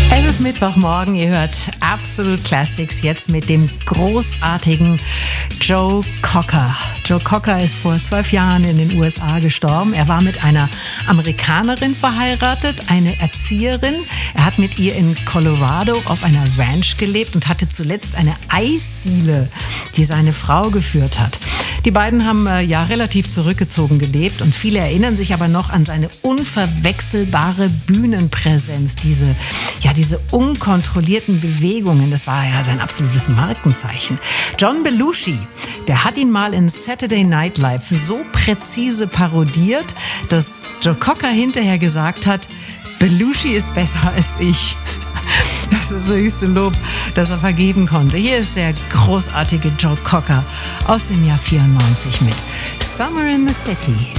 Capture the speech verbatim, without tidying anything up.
Es ist Mittwochmorgen, ihr hört Absolute Classics jetzt mit dem großartigen Joe Cocker. Joe Cocker ist vor zwölf Jahren in den U S A gestorben. Er war mit einer Amerikanerin verheiratet, eine Erzieherin. Er hat mit ihr in Colorado auf einer Ranch gelebt und hatte zuletzt eine Eisdiele, die seine Frau geführt hat. Die beiden haben äh, ja relativ zurückgezogen gelebt und viele erinnern sich aber noch an seine unverwechselbare Bühnenpräsenz, diese, ja, diese unkontrollierten Bewegungen. Das war ja sein absolutes Markenzeichen. John Belushi, der hat ihn mal in Saturday Night Live so präzise parodiert, dass Joe Cocker hinterher gesagt hat, Belushi ist besser als ich. Das ist das höchste Lob, das er vergeben konnte. Hier ist der großartige Joe Cocker aus dem Jahr vierundneunzig mit Summer in the City.